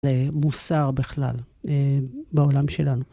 למוסר בכלל בעולם שלנו.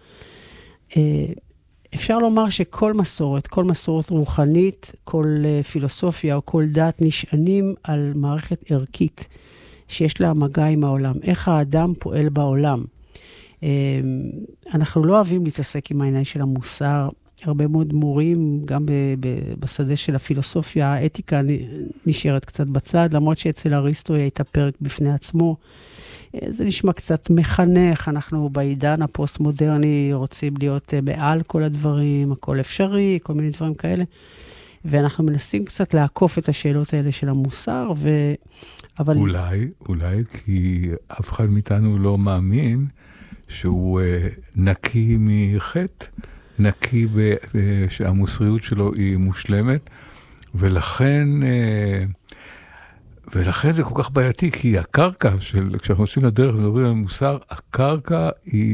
אפשר לומר שכל מסורת, כל מסורת רוחנית, כל פילוסופיה או כל דת נשענים על מערכת ערכית שיש לה מגע עם העולם. איך האדם פועל בעולם. אנחנו לא אוהבים להתעסק עם העניין של המוסר. הרבה מאוד מורים, גם בשדה של הפילוסופיה, האתיקה נשארת קצת בצד, למרות שאצל אריסטו הייתה פרק בפני עצמו. זה נשמע קצת מחנך, אנחנו בעידן הפוסט-מודרני רוצים להיות מעל כל הדברים, הכל אפשרי, כל מיני דברים כאלה, ואנחנו מנסים קצת לעקוף את השאלות האלה של המוסר, אבל... אולי, כי אף אחד מאיתנו לא מאמין שהוא נקי מחטא, נקי שהמוסריות שלו היא מושלמת, ולכן זה כל כך בעייתי, כי הקרקע כשאנחנו עושים לדרך ומדברים על מוסר, הקרקע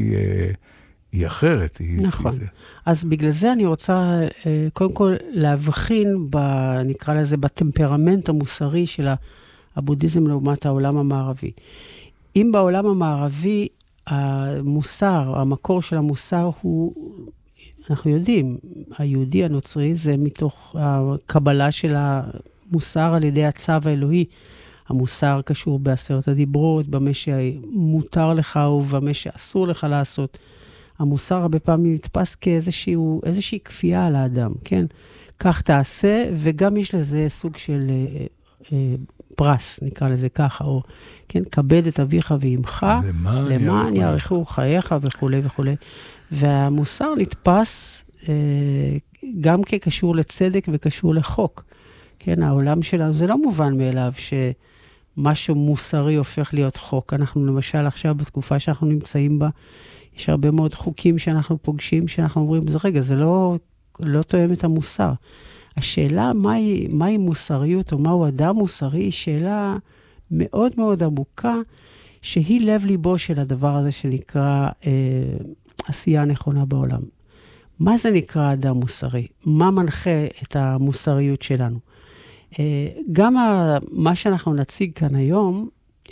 היא אחרת. נכון. אז בגלל זה אני רוצה קודם כל להבחין, נקרא לזה, בטמפרמנט המוסרי של הבודהיזם לעומת העולם המערבי. אם בעולם המערבי המוסר, המקור של המוסר הוא, אנחנו יודעים, היהודי הנוצרי זה מתוך הקבלה של המוסר על ידי הצו האלוהי. המוסר קשור בעשרת הדיברות, במה שמותר לך ובמה שאסור לך לעשות. המוסר הרבה פעמים נתפס כאיזושהי כפייה על האדם, כן? כך תעשה, וגם יש לזה סוג של פרס, נקרא לזה ככה, או כן, כבד את אביך ואמך, למען יאריכו חייך וכו' וכו'. והמוסר נתפס גם כקשור לצדק וקשור לחוק. כן, העולם שלנו, זה לא מובן מאליו שמשהו מוסרי הופך להיות חוק. אנחנו למשל עכשיו בתקופה שאנחנו נמצאים בה, יש הרבה מאוד חוקים שאנחנו פוגשים, שאנחנו אומרים, רגע, זה לא תואם את המוסר. השאלה מהי מוסריות או מהו אדם מוסרי, היא שאלה מאוד מאוד עמוקה, שהיא לב ליבו של הדבר הזה שנקרא עשייה נכונה בעולם. מה זה נקרא אדם מוסרי? מה מנחה את המוסריות שלנו? גם מה שאנחנו נציג כאן היום,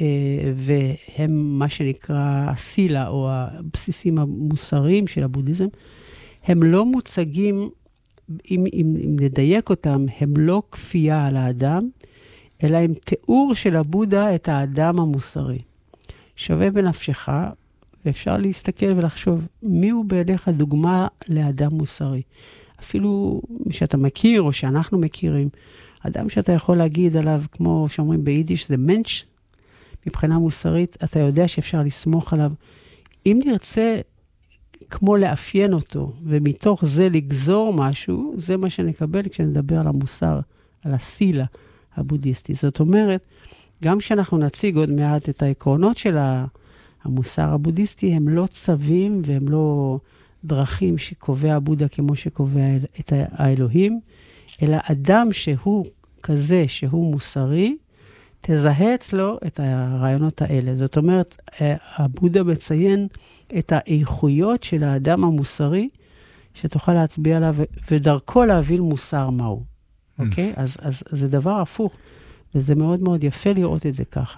והם מה שנקרא הסילה, או הבסיסים המוסריים של הבודהיזם, הם לא מוצגים, אם נדייק אותם, הם לא כפייה על האדם, אלא הם תיאור של הבודה את האדם המוסרי. שווה בנפשך, ואפשר להסתכל ולחשוב, מי הוא בעיניך דוגמה לאדם מוסרי? אפילו שאתה מכיר, או שאנחנו מכירים, אדם שאתה יכול להגיד עליו, כמו שאומרים ביידיש, זה מנש, מבחינה מוסרית, אתה יודע שאפשר לסמוך עליו. אם נרצה כמו לאפיין אותו, ומתוך זה לגזור משהו, זה מה שנקבל כשנדבר על המוסר, על הסילה הבודהיסטי. זאת אומרת, גם כשאנחנו נציג עוד מעט את העקרונות של המוסר הבודהיסטי, הם לא צווים והם לא דרכים שקובע הבודה כמו שקובע את האלוהים, אלא אדם שהוא כזה, שהוא מוסרי, תזהה אצלו את הרעיונות האלה. זאת אומרת, הבודה מציין את האיכויות של האדם המוסרי, שתוכל להצביע עליו, ודרכו להבין מוסר מהו. אוקיי? אז זה דבר הפוך, וזה מאוד מאוד יפה לראות את זה ככה.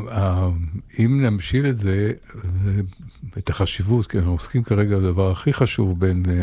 אם נמשיל את זה, את החשיבות, כי אנחנו עוסקים כרגע בדבר הכי חשוב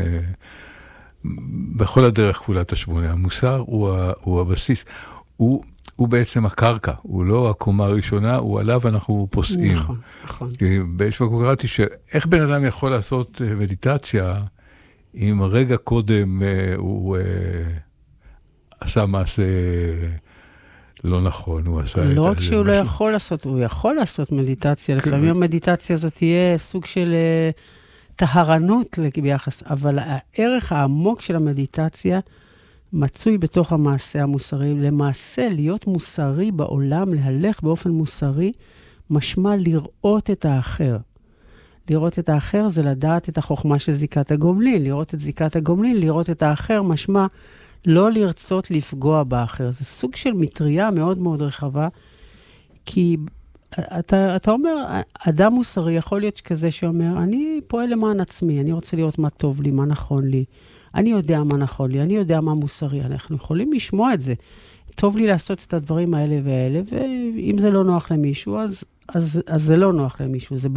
בכל הדרך כולת השמונה. המוסר הוא הבסיס. הוא בעצם הקרקע, הוא לא הקומה הראשונה, הוא עליו אנחנו פוסעים. נכון, נכון. באיזשהו מקום קראתי שאיך בן אדם יכול לעשות מדיטציה, אם רגע קודם הוא עשה מעשה לא נכון, הוא עשה... לא רק שהוא לא יכול לעשות, הוא יכול לעשות מדיטציה, לפעמים המדיטציה הזאת תהיה סוג של טהרנות ביחס, אבל הערך העמוק של המדיטציה מצוי בתוך המעשה המוסרי. למעשה, להיות מוסרי בעולם, להלך באופן מוסרי, משמע לראות את האחר. לראות את האחר זה לדעת את החוכמה של זיקת הגומלין. לראות את זיקת הגומלין, לראות את האחר, משמע לא לרצות לפגוע באחר. זה סוג של מטריה מאוד מאוד רחבה, כי אתה אומר, אדם מוסרי יכול להיות כזה שאומר, אני פועל למען עצמי, אני רוצה לראות מה טוב לי, מה נכון לי. אני יודע מה נכון לי, אני יודע מה מוסרי. אנחנו יכולים לשמוע את זה. טוב לי לעשות את הדברים האלה ואלה, ואם זה לא נוח למישהו, אז זה לא נוח למישהו. זה